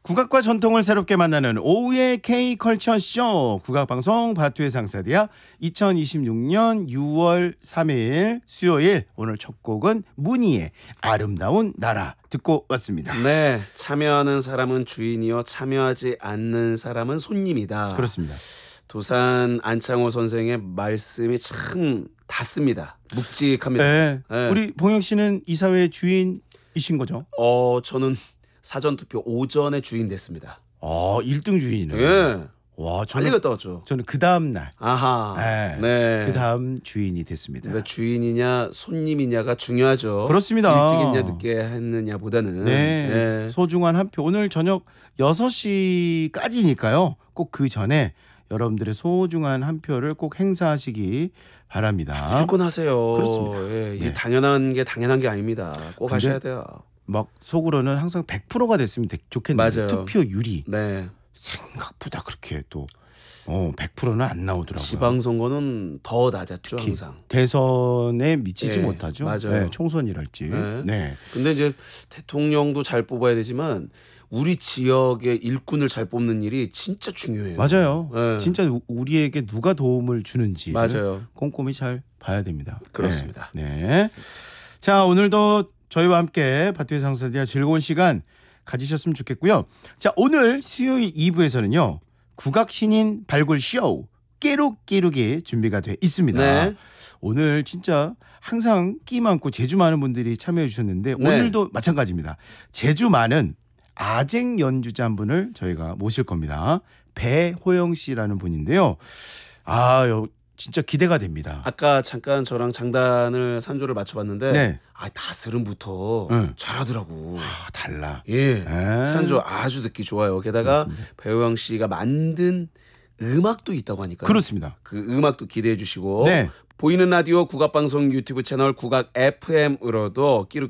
국악과 전통을 새롭게 만나는 오후의 K컬처쇼 국악방송 바투의 상사대야 2026년 6월 3일 수요일 오늘 첫 곡은 문희의 아름다운 나라 듣고 왔습니다. 네, 참여하는 사람은 주인이요 참여하지 않는 사람은 손님이다. 그렇습니다. 도산 안창호 선생의 말씀이 참 닿습니다. 묵직합니다. 네. 네. 우리 봉영 씨는 이 사회의 주인이신 거죠? 저는 사전투표 오전에 주인 됐습니다. 1등 주인이네. 예. 와, 빨리 갔다 왔죠. 저는 그 다음 날. 아하. 네. 그 다음 주인이 됐습니다. 그러니까 주인이냐 손님이냐가 중요하죠. 그렇습니다. 일찍 했냐 늦게 했느냐보다는. 네. 소중한 한 표. 오늘 저녁 6시까지니까요. 꼭 그 전에 여러분들의 소중한 한 표를 꼭 행사하시기 바랍니다. 무조건 하세요. 그렇습니다. 예, 이게 네. 당연한 게 아닙니다. 꼭 하셔야 돼요. 막 속으로는 항상 100%가 됐으면 좋겠는데 맞아요. 투표율이 네. 생각보다 그렇게 또 100%는 안 나오더라고요. 지방선거는 더 낮았죠, 특히 항상. 대선에 미치지 네, 못하죠. 맞아요. 네, 총선이랄지. 네. 네. 근데 이제 대통령도 잘 뽑아야 되지만 우리 지역의 일꾼을 잘 뽑는 일이 진짜 중요해요. 맞아요. 네. 진짜 우리에게 누가 도움을 주는지 맞아요. 꼼꼼히 잘 봐야 됩니다. 그렇습니다. 네. 자, 오늘도 저희와 함께 바투의 상사대야 즐거운 시간 가지셨으면 좋겠고요. 자, 오늘 수요일 2부에서는요. 국악 신인 발굴 쇼 깨룩깨룩이 준비가 돼 있습니다. 네. 오늘 진짜 항상 끼 많고 재주 많은 분들이 참여해 주셨는데 네. 오늘도 마찬가지입니다. 재주 많은 아쟁 연주자 한 분을 저희가 모실 겁니다. 배호영 씨라는 분인데요. 진짜 기대가 됩니다. 아까 잠깐 저랑 장단을 산조를 맞춰봤는데 네. 다스름부터 응. 잘하더라고. 달라. 예, 네. 산조 아주 듣기 좋아요. 게다가 배우영 씨가 만든 음악도 있다고 하니까 그렇습니다. 그 음악도 기대해 주시고 네. 보이는 라디오 국악방송 유튜브 채널 국악 FM으로도